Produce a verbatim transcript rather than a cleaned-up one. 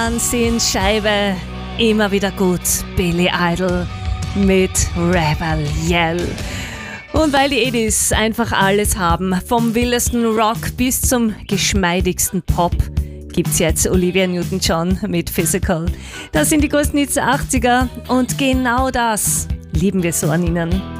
Wahnsinnsscheibe. Immer wieder gut. Billy Idol mit Rebel Yell. Und weil die Eddies einfach alles haben, vom wildesten Rock bis zum geschmeidigsten Pop, gibt's jetzt Olivia Newton-John mit Physical. Das sind die größten Hits der achtziger und genau das lieben wir so an ihnen.